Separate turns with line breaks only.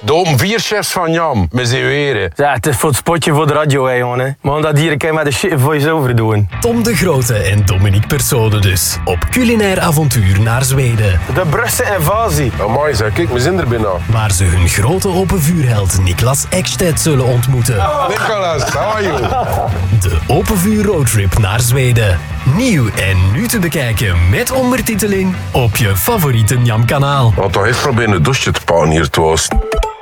De open 4 chefs van Jam, met z'n weren.
Ja, het is voor het spotje voor de radio, hè, jongen. Hè. Maar dat hier kan je met de shit voice-over doen.
Tom de Grote en Dominique Persone dus. Op culinair avontuur naar Zweden.
De Brusse invasie.
Amai, zeg, kijk, we zijn er bijna.
Waar ze hun grote open vuurheld Niklas Ekstedt zullen ontmoeten.
Nicolas, how are you?
De open vuur roadtrip naar Zweden. Nieuw en nu te bekijken met ondertiteling op je favoriete Njam-kanaal.
Wat toch even proberen een douche te pakken hier, het was.